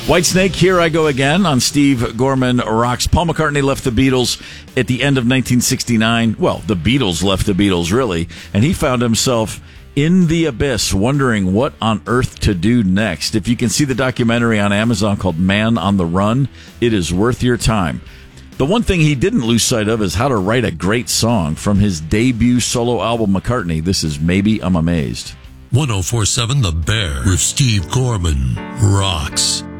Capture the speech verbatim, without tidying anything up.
Whitesnake, Here I Go Again on Steve Gorman Rocks. Paul McCartney left the Beatles at the end of nineteen sixty-nine. Well, the Beatles left the Beatles, really. And he found himself in the abyss, wondering what on earth to do next. If you can see the documentary on Amazon called Man on the Run, it is worth your time. The one thing he didn't lose sight of is how to write a great song. From his debut solo album, McCartney, this is Maybe I'm Amazed. ten forty-seven The Bear with Steve Gorman Rocks.